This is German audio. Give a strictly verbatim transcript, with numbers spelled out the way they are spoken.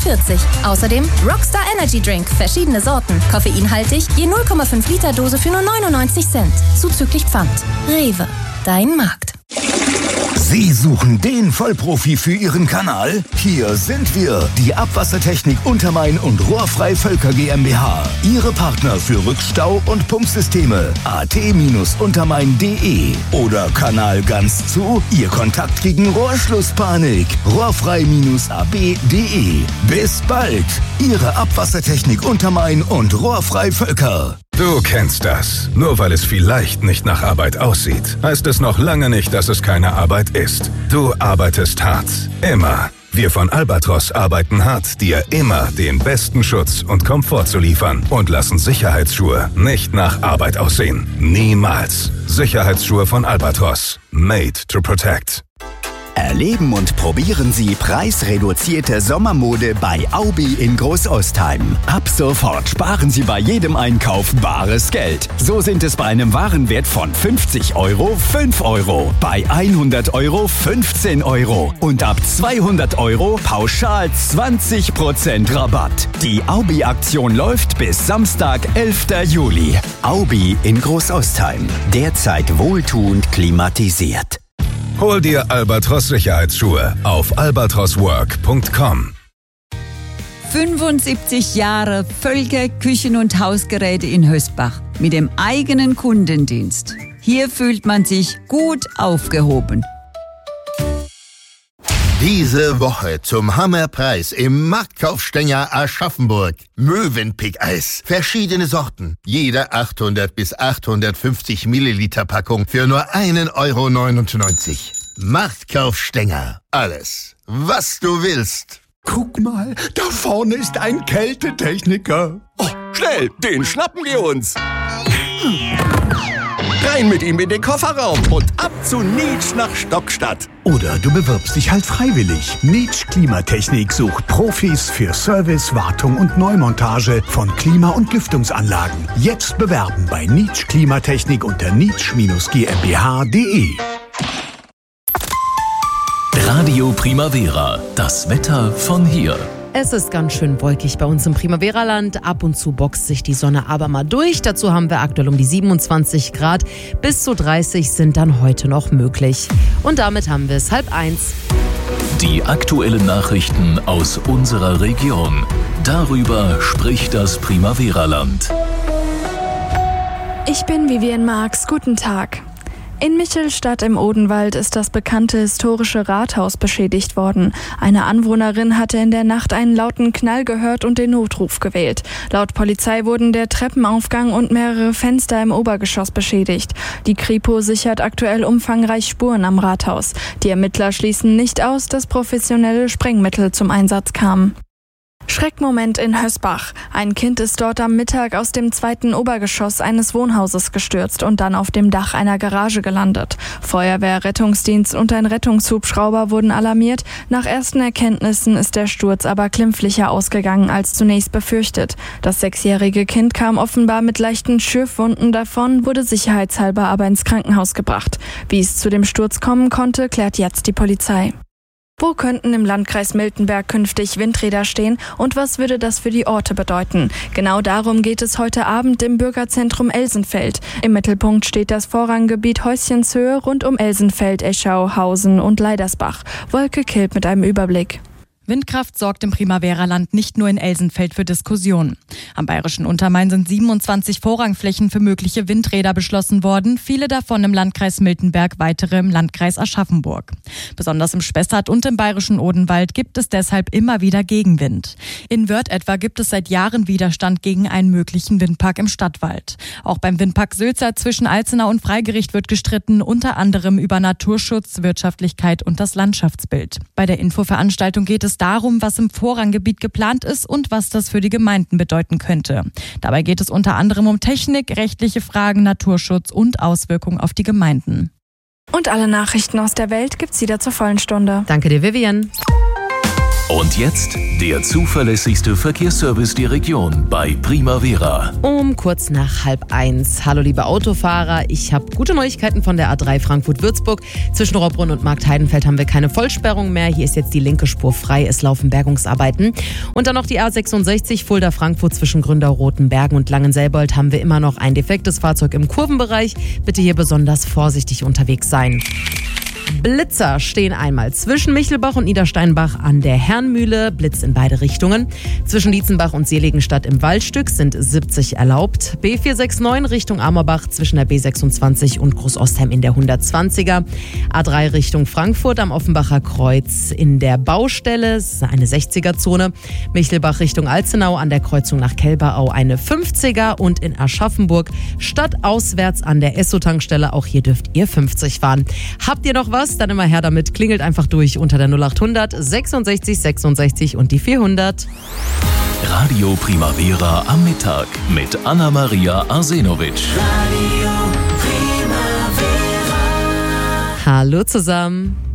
vierzig. Außerdem Rockstar Energy Drink, verschiedene Sorten, koffeinhaltig, je null Komma fünf Liter Dose für nur neunundneunzig Cent. Zuzüglich Pfand. Rewe, dein Markt. Sie suchen den Vollprofi für Ihren Kanal? Hier sind wir, die Abwassertechnik Untermain und Rohrfrei Völker GmbH. Ihre Partner für Rückstau- und Pumpsysteme. at Untermain punkt de oder Kanal ganz zu. Ihr Kontakt gegen Rohrschlusspanik. Rohrfrei A B punkt de. Bis bald. Ihre Abwassertechnik Untermain und Rohrfrei Völker. Du kennst das. Nur weil es vielleicht nicht nach Arbeit aussieht, heißt es noch lange nicht, dass es keine Arbeit ist. Du arbeitest hart. Immer. Wir von Albatros arbeiten hart, dir immer den besten Schutz und Komfort zu liefern und lassen Sicherheitsschuhe nicht nach Arbeit aussehen. Niemals. Sicherheitsschuhe von Albatros. Made to protect. Erleben und probieren Sie preisreduzierte Sommermode bei Aubi in Großostheim. Ab sofort sparen Sie bei jedem Einkauf bares Geld. So sind es bei einem Warenwert von fünfzig Euro fünf Euro, bei hundert Euro fünfzehn Euro und ab zweihundert Euro pauschal zwanzig Prozent Rabatt. Die Aubi-Aktion läuft bis Samstag, elfter Juli. Aubi in Großostheim. Derzeit wohltuend klimatisiert. Hol dir Albatros Sicherheitsschuhe auf albatros work punkt com. fünfundsiebzig Jahre Völker Küchen- und Hausgeräte in Hösbach mit dem eigenen Kundendienst. Hier fühlt man sich gut aufgehoben. Diese Woche zum Hammerpreis im Marktkaufstänger Aschaffenburg. Mövenpick-Eis. Verschiedene Sorten. Jede achthundert bis achthundertfünfzig Milliliter Packung für nur einen Euro neunundneunzig. Marktkaufstänger. Alles, was du willst. Guck mal, da vorne ist ein Kältetechniker. Oh, schnell, den schnappen wir uns. Rein mit ihm in den Kofferraum und ab zu Nietsch nach Stockstadt. Oder du bewirbst dich halt freiwillig. Nietsch Klimatechnik sucht Profis für Service, Wartung und Neumontage von Klima- und Lüftungsanlagen. Jetzt bewerben bei Nietsch Klimatechnik unter nietsch G m b h punkt de. Radio Primavera, das Wetter von hier. Es ist ganz schön wolkig bei uns im Primavera-Land. Ab und zu boxt sich die Sonne aber mal durch. Dazu haben wir aktuell um die siebenundzwanzig Grad. Bis zu dreißig sind dann heute noch möglich. Und damit haben wir es halb eins. Die aktuellen Nachrichten aus unserer Region. Darüber spricht das Primavera-Land. Ich bin Vivian Marx. Guten Tag. In Michelstadt im Odenwald ist das bekannte historische Rathaus beschädigt worden. Eine Anwohnerin hatte in der Nacht einen lauten Knall gehört und den Notruf gewählt. Laut Polizei wurden der Treppenaufgang und mehrere Fenster im Obergeschoss beschädigt. Die Kripo sichert aktuell umfangreich Spuren am Rathaus. Die Ermittler schließen nicht aus, dass professionelle Sprengmittel zum Einsatz kamen. Schreckmoment in Hösbach. Ein Kind ist dort am Mittag aus dem zweiten Obergeschoss eines Wohnhauses gestürzt und dann auf dem Dach einer Garage gelandet. Feuerwehr, Rettungsdienst und ein Rettungshubschrauber wurden alarmiert. Nach ersten Erkenntnissen ist der Sturz aber glimpflicher ausgegangen als zunächst befürchtet. Das sechsjährige Kind kam offenbar mit leichten Schürfwunden davon, wurde sicherheitshalber aber ins Krankenhaus gebracht. Wie es zu dem Sturz kommen konnte, klärt jetzt die Polizei. Wo könnten im Landkreis Miltenberg künftig Windräder stehen und was würde das für die Orte bedeuten? Genau darum geht es heute Abend im Bürgerzentrum Elsenfeld. Im Mittelpunkt steht das Vorranggebiet Häuschenshöhe rund um Elsenfeld, Eschau, Hausen und Leidersbach. Wolke Kilp mit einem Überblick. Windkraft sorgt im Primavera-Land nicht nur in Elsenfeld für Diskussionen. Am bayerischen Untermain sind siebenundzwanzig Vorrangflächen für mögliche Windräder beschlossen worden, viele davon im Landkreis Miltenberg, weitere im Landkreis Aschaffenburg. Besonders im Spessart und im bayerischen Odenwald gibt es deshalb immer wieder Gegenwind. In Wörth etwa gibt es seit Jahren Widerstand gegen einen möglichen Windpark im Stadtwald. Auch beim Windpark Sülzer zwischen Alzenau und Freigericht wird gestritten, unter anderem über Naturschutz, Wirtschaftlichkeit und das Landschaftsbild. Bei der Infoveranstaltung geht es darum, was im Vorranggebiet geplant ist und was das für die Gemeinden bedeuten könnte. Dabei geht es unter anderem um Technik, rechtliche Fragen, Naturschutz und Auswirkungen auf die Gemeinden. Und alle Nachrichten aus der Welt gibt's wieder zur vollen Stunde. Danke dir, Vivian. Und jetzt der zuverlässigste Verkehrsservice der Region bei Primavera. Um kurz nach halb eins. Hallo liebe Autofahrer, ich habe gute Neuigkeiten von der A drei Frankfurt-Würzburg. Zwischen Rohrbrunn und Marktheidenfeld haben wir keine Vollsperrung mehr. Hier ist jetzt die linke Spur frei, es laufen Bergungsarbeiten. Und dann noch die A sechsundsechzig Fulda-Frankfurt zwischen Gründau, Rotenbergen und Langenselbold haben wir immer noch ein defektes Fahrzeug im Kurvenbereich. Bitte hier besonders vorsichtig unterwegs sein. Blitzer stehen einmal zwischen Michelbach und Niedersteinbach an der Herrnmühle, Blitz in beide Richtungen. Zwischen Dietzenbach und Seligenstadt im Waldstück sind siebzig erlaubt. B vier sechs neun Richtung Amorbach zwischen der B sechsundzwanzig und Großostheim in der hundertzwanziger. A drei Richtung Frankfurt am Offenbacher Kreuz in der Baustelle, das ist eine sechziger-Zone. Michelbach Richtung Alzenau an der Kreuzung nach Kelberau eine fünfziger und in Aschaffenburg stadtauswärts an der Esso-Tankstelle, auch hier dürft ihr fünfzig fahren. Habt ihr noch was? Dann immer her damit. Klingelt einfach durch unter der null achthundert sechsundsechzig sechsundsechzig und die vierhundert. Radio Primavera am Mittag mit Anna-Maria Arsenovic. Radio Primavera. Hallo zusammen.